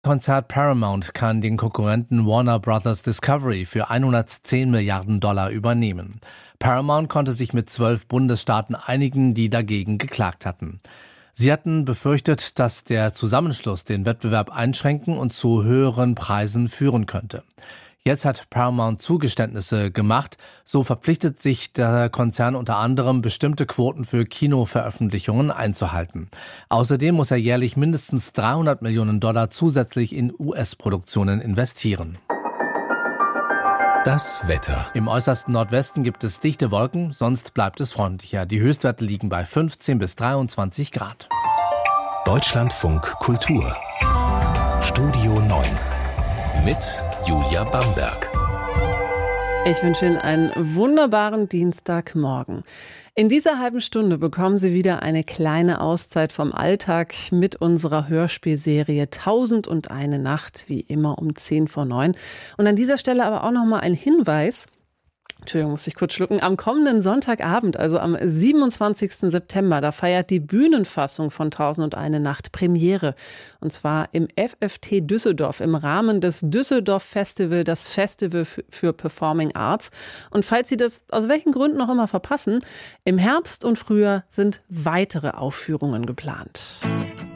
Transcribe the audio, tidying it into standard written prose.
Konzert Paramount kann den Konkurrenten Warner Bros. Discovery für 110 Milliarden Dollar übernehmen. Paramount konnte sich mit 12 Bundesstaaten einigen, die dagegen geklagt hatten. Sie hatten befürchtet, dass der Zusammenschluss den Wettbewerb einschränken und zu höheren Preisen führen könnte. Jetzt hat Paramount Zugeständnisse gemacht. So verpflichtet sich der Konzern unter anderem, bestimmte Quoten für Kinoveröffentlichungen einzuhalten. Außerdem muss er jährlich mindestens 300 Millionen Dollar zusätzlich in US-Produktionen investieren. Das Wetter. Im äußersten Nordwesten gibt es dichte Wolken, sonst bleibt es freundlicher. Die Höchstwerte liegen bei 15 bis 23 Grad. Deutschlandfunk Kultur. Studio 9. Mit Julia Bamberg. Ich wünsche Ihnen einen wunderbaren Dienstagmorgen. In dieser halben Stunde bekommen Sie wieder eine kleine Auszeit vom Alltag mit unserer Hörspielserie 1001 Nacht, wie immer um 10:10. Und an dieser Stelle aber auch nochmal ein Hinweis. Entschuldigung, muss ich kurz schlucken. Am kommenden Sonntagabend, also am 27. September, da feiert die Bühnenfassung von 1001 Nacht Premiere. Und zwar im FFT Düsseldorf im Rahmen des Düsseldorf Festival, das Festival für Performing Arts. Und falls Sie das aus welchen Gründen noch immer verpassen, im Herbst und Frühjahr sind weitere Aufführungen geplant.